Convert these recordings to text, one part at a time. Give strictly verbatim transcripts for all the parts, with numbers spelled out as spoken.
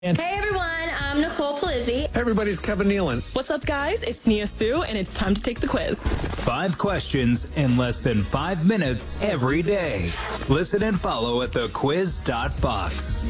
Hey everyone, I'm Nicole Palizzi. Hey everybody's Kevin Nealon. What's up guys, it's Nia Sue and it's time to take the quiz. Five questions in less than five minutes every day. Listen and follow at the quiz dot fox.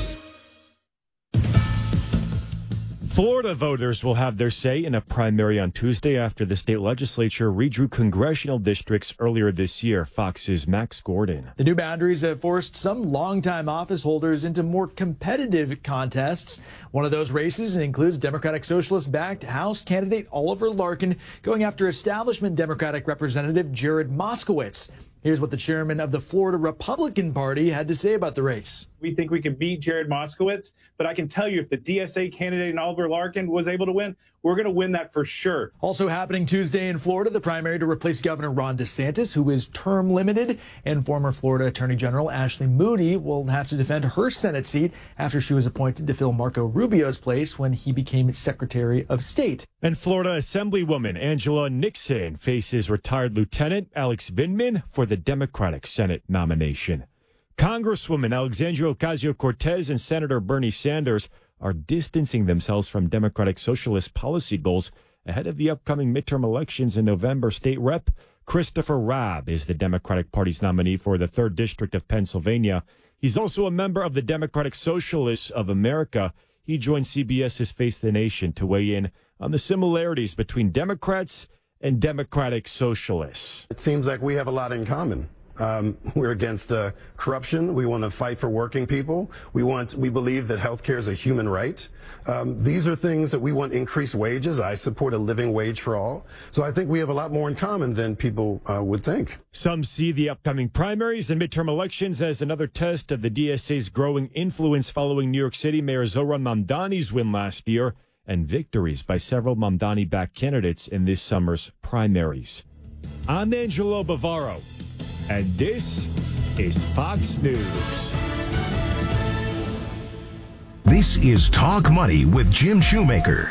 Florida voters will have their say in a primary on Tuesday after the state legislature redrew congressional districts earlier this year. Fox's Max Gordon. The new boundaries have forced some longtime office holders into more competitive contests. One of those races includes Democratic Socialist-backed House candidate Oliver Larkin going after establishment Democratic Representative Jared Moskowitz. Here's what the chairman of the Florida Republican Party had to say about the race. We think we can beat Jared Moskowitz, but I can tell you if the D S A candidate and Oliver Larkin was able to win, we're going to win that for sure. Also happening Tuesday in Florida, the primary to replace Governor Ron DeSantis, who is term limited, and former Florida Attorney General Ashley Moody will have to defend her Senate seat after she was appointed to fill Marco Rubio's place when he became Secretary of State. And Florida Assemblywoman Angela Nixon faces retired Lieutenant Alex Vindman for the Democratic Senate nomination. Congresswoman Alexandria Ocasio-Cortez and Senator Bernie Sanders are distancing themselves from Democratic Socialist policy goals ahead of the upcoming midterm elections in November. State Rep Christopher Rabb is the Democratic Party's nominee for the third District of Pennsylvania. He's also a member of the Democratic Socialists of America. He joined CBS's Face the Nation to weigh in on the similarities between Democrats and Democratic Socialists. It seems like we have a lot in common. Um, we're against uh, corruption. We want to fight for working people. We want. We believe that health care is a human right. Um, these are things that we want: increased wages. I support a living wage for all. So I think we have a lot more in common than people uh, would think. Some see the upcoming primaries and midterm elections as another test of the D S A's growing influence following New York City Mayor Zohran Mamdani's win last year and victories by several Mamdani-backed candidates in this summer's primaries. I'm Angelo Bavaro, and this is Fox News. This is Talk Money with Jim Shoemaker.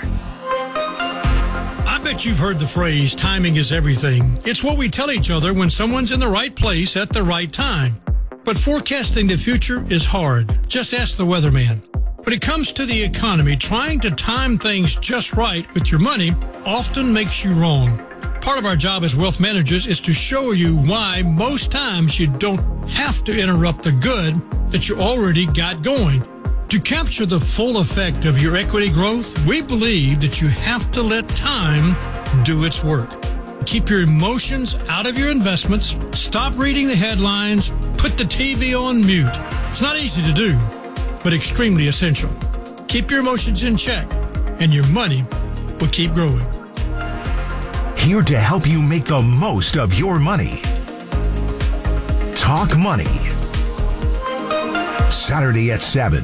I bet you've heard the phrase, timing is everything. It's what we tell each other when someone's in the right place at the right time. But forecasting the future is hard. Just ask the weatherman. When it comes to the economy, trying to time things just right with your money often makes you wrong. Part of our job as wealth managers is to show you why most times you don't have to interrupt the good that you already got going. To capture the full effect of your equity growth, we believe that you have to let time do its work. Keep your emotions out of your investments, stop reading the headlines, put the T V on mute. It's not easy to do, but extremely essential. Keep your emotions in check, and your money will keep growing. Here to help you make the most of your money. Talk Money. Saturday at seven.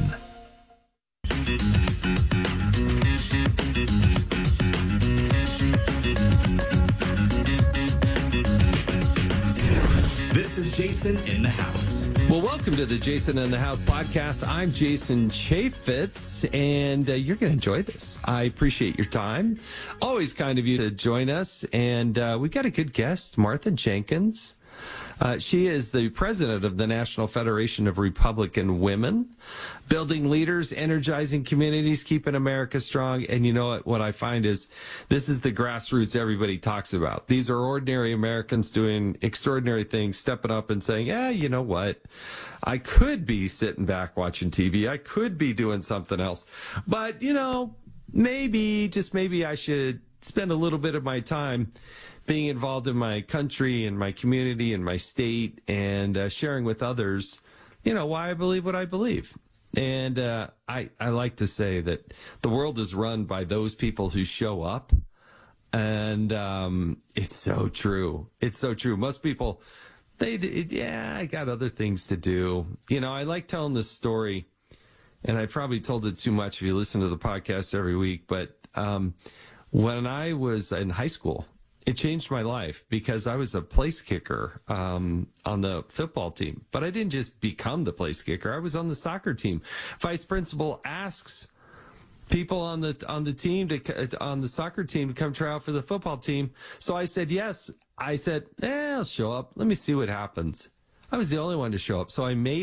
This is Jason in the House. Well, welcome to the Jason in the House podcast. I'm Jason Chaffetz, and uh, you're going to enjoy this. I appreciate your time. Always kind of you to join us. And uh, we've got a good guest, Martha Jenkins. Uh, she is the president of the National Federation of Republican Women, building leaders, energizing communities, keeping America strong. And you know what, what I find is this is the grassroots everybody talks about. These are ordinary Americans doing extraordinary things, stepping up and saying, yeah, you know what, I could be sitting back watching T V. I could be doing something else. But, you know, maybe, just maybe I should spend a little bit of my time being involved in my country and my community and my state and uh, sharing with others, you know, why I believe what I believe. And uh, I, I like to say that the world is run by those people who show up. And um, it's so true. It's so true. Most people, they, it, yeah, I got other things to do. You know, I like telling this story, and I probably told it too much if you listen to the podcast every week. But um, when I was in high school, it changed my life because I was a place kicker um, on the football team. But I didn't just become the place kicker. I was on the soccer team. Vice principal asks people on the on the team to on the soccer team to come try out for the football team. So I said yes. I said, eh, I'll show up. Let me see what happens. I was the only one to show up, so I made it.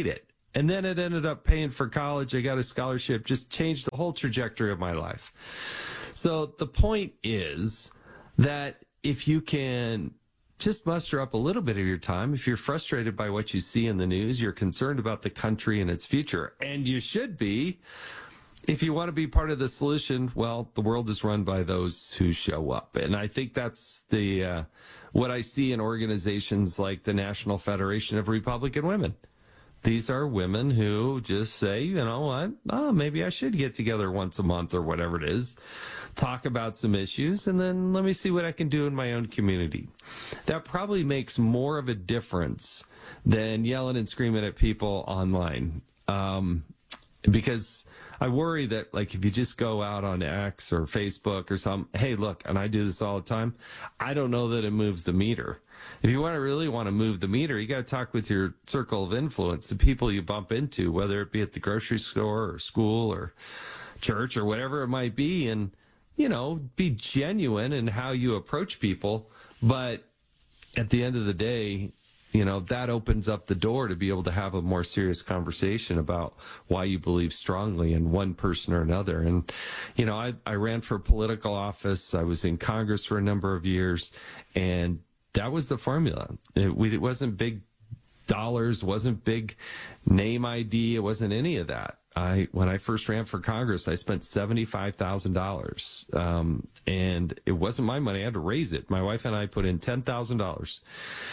And then it ended up paying for college. I got a scholarship, just changed the whole trajectory of my life. So the point is that if you can just muster up a little bit of your time, if you're frustrated by what you see in the news, you're concerned about the country and its future, and you should be. If you want to be part of the solution, well, the world is run by those who show up. And I think that's the uh, what I see in organizations like the National Federation of Republican Women. These are women who just say, you know what, oh, maybe I should get together once a month or whatever it is, talk about some issues, and then let me see what I can do in my own community. That probably makes more of a difference than yelling and screaming at people online. Um, because I worry that, like, if you just go out on X or Facebook or something, hey, look, and I do this all the time, I don't know that it moves the meter. If you want to really want to move the meter, you got to talk with your circle of influence, the people you bump into, whether it be at the grocery store or school or church or whatever it might be, and, you know, be genuine in how you approach people. But at the end of the day, you know, that opens up the door to be able to have a more serious conversation about why you believe strongly in one person or another. And, you know, I, I ran for political office. I was in Congress for a number of years, and that was the formula. It, we, it wasn't big dollars, wasn't big name I D, it wasn't any of that. I when I first ran for Congress, I spent seventy-five thousand dollars, um, and it wasn't my money. I had to raise it. My wife and I put in ten thousand dollars.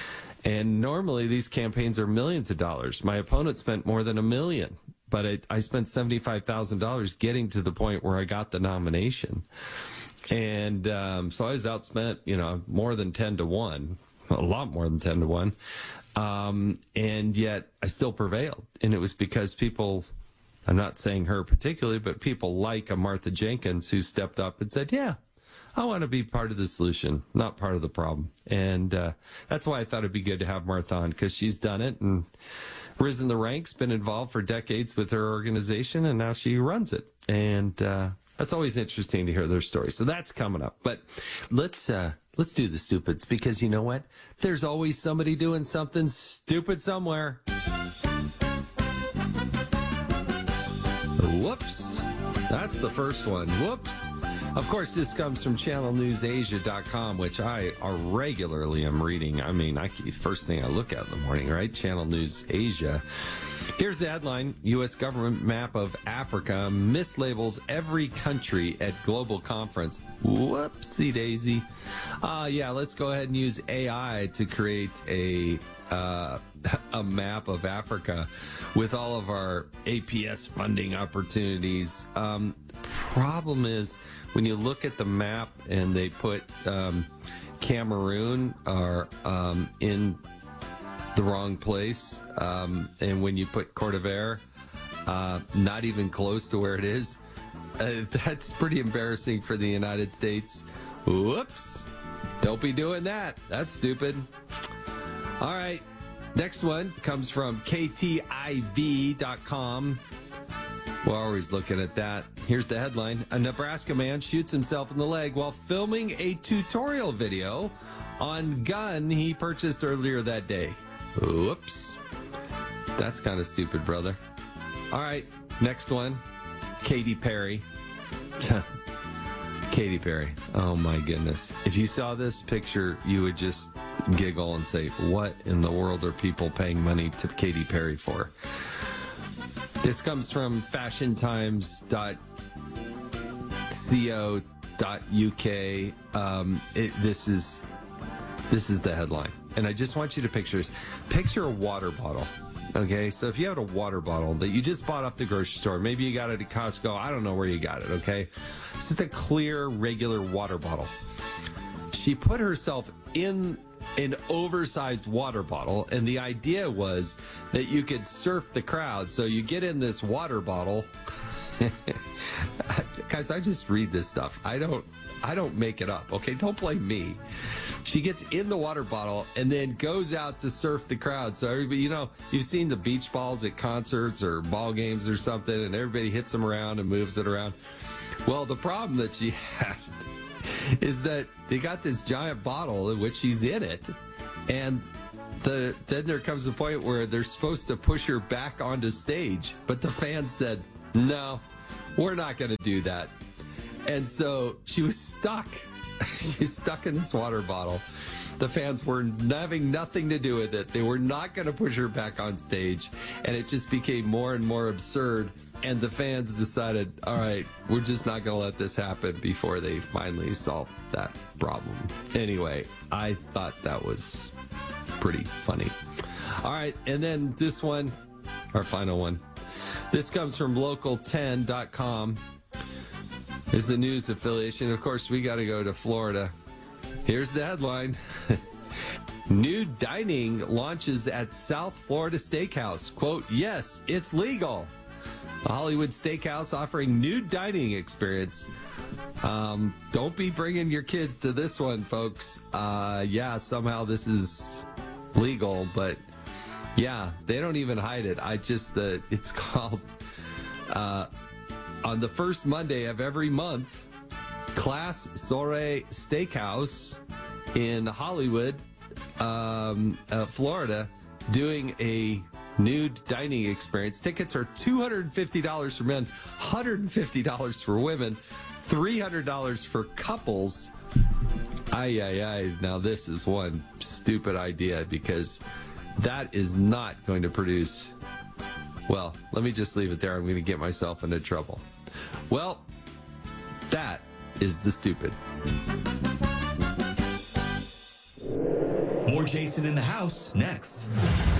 And normally these campaigns are millions of dollars. My opponent spent more than a million, but I, I spent seventy-five thousand dollars getting to the point where I got the nomination. And um, so I was outspent, you know, more than ten to one, a lot more than ten to one. Um, and yet I still prevailed. And it was because people, I'm not saying her particularly, but people like a Martha Jenkins who stepped up and said, yeah, I want to be part of the solution, not part of the problem. And uh, that's why I thought it'd be good to have Martha on, because she's done it and risen the ranks, been involved for decades with her organization, and now she runs it. And uh, that's always interesting to hear their stories. So that's coming up. But let's uh, let's do the stupids, because you know what? There's always somebody doing something stupid somewhere. Whoops. That's the first one. Whoops. Of course, this comes from channel news asia dot com, which I regularly am reading. I mean, I first thing I look at in the morning, right? Channel News Asia. Here's the headline. U S government map of Africa mislabels every country at global conference. Whoopsie daisy. Uh, yeah, let's go ahead and use A I to create a uh, a map of Africa with all of our A P S funding opportunities. Um, problem is, when you look at the map and they put um, Cameroon are um, in the wrong place, um, and when you put Cote d'Ivoire, uh, not even close to where it is, uh, that's pretty embarrassing for the United States. Whoops. Don't be doing that. That's stupid. All right. Next one comes from K T I V dot com. We're always looking at that. Here's the headline. A Nebraska man shoots himself in the leg while filming a tutorial video on gun he purchased earlier that day. Whoops. That's kind of stupid, brother. All right, next one. Katy Perry. Katy Perry. Oh, my goodness. If you saw this picture, you would just giggle and say, what in the world are people paying money to Katy Perry for? This comes from fashion times dot co dot U K. Um, it, this is this is the headline, and I just want you to picture this. Picture a water bottle. Okay, so if you have a water bottle that you just bought off the grocery store, maybe you got it at Costco. I don't know where you got it. Okay, it's just a clear, regular water bottle. She put herself in an oversized water bottle, and the idea was that you could surf the crowd. So you get in this water bottle. Guys, I just read this stuff. I don't I don't make it up, okay? Don't blame me. She gets in the water bottle and then goes out to surf the crowd. So everybody, you know, you've seen the beach balls at concerts or ball games or something, and everybody hits them around and moves it around. Well, the problem that she had is that they got this giant bottle in which she's in it, and the then there comes a point where they're supposed to push her back onto stage, but the fans said, no, we're not going to do that. And so she was stuck. She's stuck in this water bottle. The fans were having nothing to do with it. They were not going to push her back on stage. And it just became more and more absurd. And the fans decided, all right, we're just not going to let this happen before they finally solve that problem. Anyway, I thought that was pretty funny. All right, and then this one, our final one. This comes from local ten dot com. Is the news affiliation. Of course, we got to go to Florida. Here's the headline. New dining launches at South Florida Steakhouse. Quote, yes, it's legal. A Hollywood steakhouse offering new dining experience. Um, don't be bringing your kids to this one, folks. Uh, yeah, somehow this is legal, but yeah, they don't even hide it. I just, the, it's called, uh, on the first Monday of every month, Class Soiree Steakhouse in Hollywood, um, uh, Florida, doing a nude dining experience. Tickets are two hundred fifty dollars for men, one hundred fifty dollars for women, three hundred dollars for couples. Ay, ay, ay. Now, this is one stupid idea because that is not going to produce... Well, let me just leave it there. I'm going to get myself into trouble. Well, that is the stupid. More Jason in the House next.